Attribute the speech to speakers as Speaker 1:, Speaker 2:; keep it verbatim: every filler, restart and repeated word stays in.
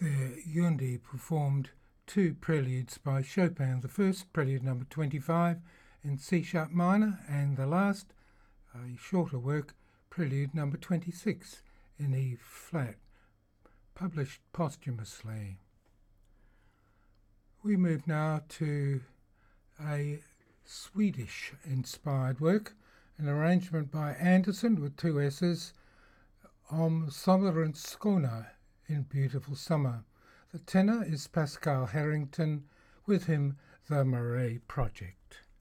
Speaker 1: The Yundi performed two preludes by Chopin, the first, Prelude number twenty-five in C-sharp minor, and the last, a shorter work, Prelude number twenty-six in E-flat, published posthumously. We move now to a Swedish-inspired work, an arrangement by Anderson with two S's, Om Sommaren Skåne, in Beautiful Summer. The tenor is Pascal Harrington, with him the Marais Project.